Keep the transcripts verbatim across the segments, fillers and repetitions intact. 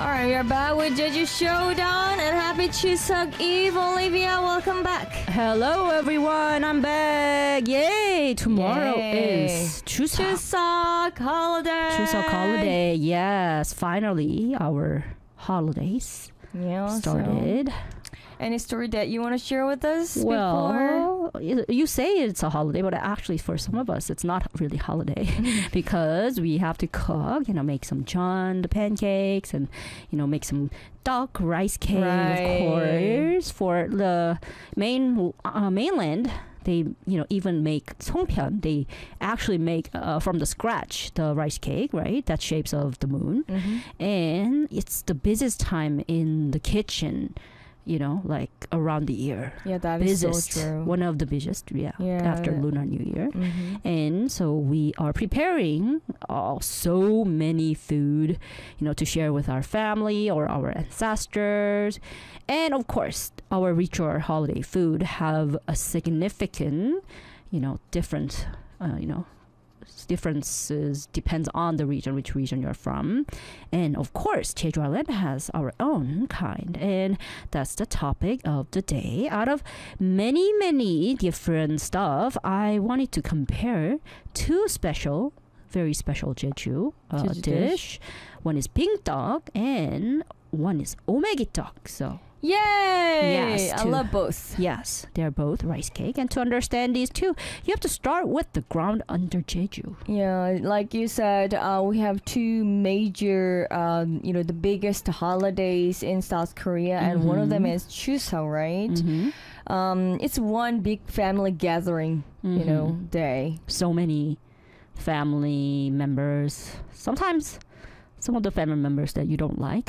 Alright, we are back with Jeju Showdown and happy Chuseok Eve. Olivia, welcome back. Hello everyone, I'm back. Yay! Tomorrow Yay. is Chuseok. Chuseok holiday. Chuseok holiday. Yes, finally our holidays Yeah, started. So, any story that you want to share with us before? Well, you you say it's a holiday, but actually for some of us it's not really holiday because we have to cook, you know, make some john, the pancakes, and you know, make some duck rice cake, Right. of course. For the main uh, mainland, they you know even make songpyeon. They actually make uh, from the scratch the rice cake, right? That shapes of the moon, Mm-hmm. and it's the busiest time in the kitchen. You know, like around the year. Yeah, that is Busiest, so true. one of the busiest, yeah, Yeah. after Lunar New Year. Mm-hmm. And so we are preparing uh, so many food, you know, to share with our family or our ancestors. And of course, our ritual holiday food have a significant, you know, different, uh, you know, differences depends on the region, which region you're from. And of course, Jeju Island has our own kind, and that's the topic of the day. Out of many many different stuff, I wanted to compare two special very special Jeju uh, Jeju dish. dish. One is pink dog and one is omegi dog. So Yay! Yes, I to- love both. yes, they're both rice cake. And to understand these two, you have to start with the ground under Jeju. Yeah, like you said, uh, we have two major, um, you know, the biggest holidays in South Korea, and one of them Mhm. is Chuseok, right? Mhm. Um, it's one big family gathering, you know, Mhm. day. So many family members. Sometimes some of the family members that you don't like.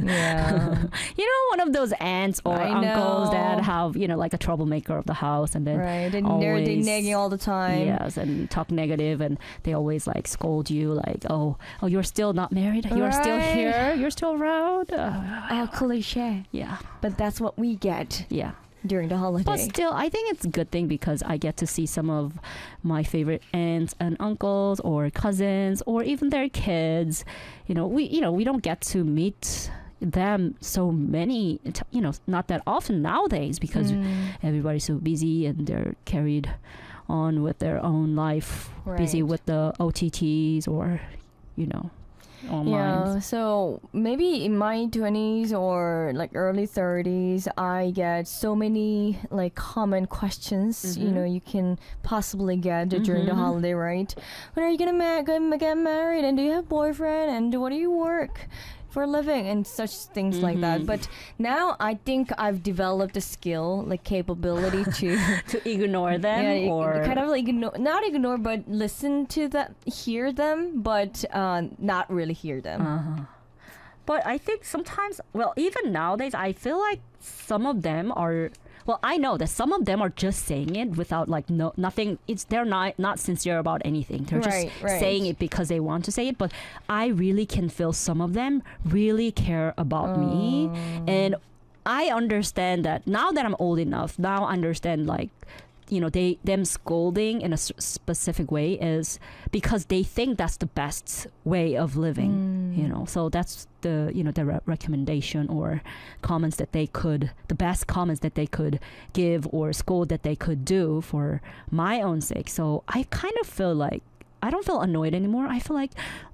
Yeah. You know, one of those aunts or I uncles that know. have, you know, like a troublemaker of the house, and then Right. And they're, they're always- nagging all the time. yes, and talk negative, and they always like scold you, like, oh, oh, you're still not married, you're still Right. here, you're still around. Uh, Oh, cliche. yeah, But that's what we get yeah. during the holiday. But still, I think it's a good thing because I get to see some of my favorite aunts and uncles or cousins or even their kids. You know, we you know we don't get to meet them so many, t- you know, not that often nowadays because Mm, everybody's so busy and they're carried on with their own life, busy Right. with the O T Ts or, you know, online. yeah, so maybe in my twenties or like early thirties, I get so many like common questions, you Mhm. know, you can possibly get during the Mhm. holiday, right? When are you gonna ma- gonna get married, and do you have boyfriend, and what do you work for a living, and such things like that. Mhm. But now I think I've developed a skill, like capability to To ignore them yeah, or kind of like ignore, not ignore, but listen to them, hear them, but uh, not really hear them. Uh-huh. But I think sometimes, well, even nowadays, I feel like some of them are. Well, I know that some of them are just saying it without like no nothing. It's they're not not sincere about anything. They're Right, just right. saying it because they want to say it. But I really can feel some of them really care about me, Oh. and I understand that now that I'm old enough. Now I understand like. You know, they them scolding in a s- specific way is because they think that's the best way of living. Mm. You know, so that's the you know the re- recommendation or comments that they could, the best comments that they could give or scold that they could do for my own sake. So I kind of feel like I don't feel annoyed anymore. I feel like,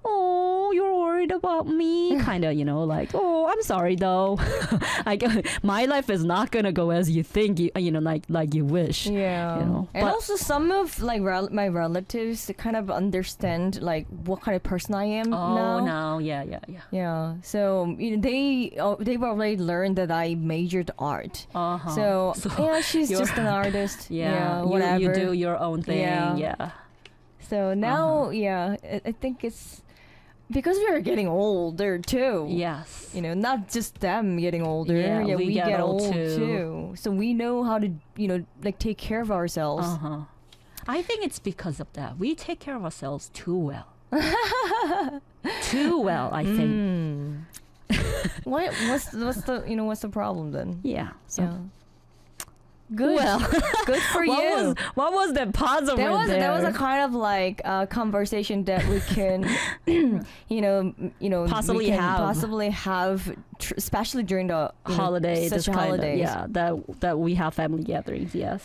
oh, you're worried about me, kind of, you know, like, oh, I'm sorry though. Like my life is not gonna go as you think, you, you know, like like you wish. Yeah, you know, and but- also some of like rel- my relatives kind of understand like what kind of person I am Oh now. no, yeah, yeah, yeah. Yeah, so you know they oh, they've already learned that I majored art. Uh huh. So, yeah, she's you're- just an artist. Yeah, you- whatever. You, do your own thing. Yeah. Yeah. So now, Uh-huh. yeah, I, I think it's because we are getting older too. Yes. You know, not just them getting older. Yeah, we we, get get, old old too. too. So we know how to, you know, like take care of ourselves. Uh huh. I think it's because of that. We take care of ourselves too well. Too well, I think. Mm. what what's what's the you know what's the problem then? Yeah. So Yeah. Good. Well, Good for what you. was what was that pause over there was there? there was a kind of like uh, conversation that we can, you know, m- you know, Possibly we can have. possibly have, tr- especially during the you know, holiday, such this kind of holidays. yeah, that that we have family gatherings. Yes.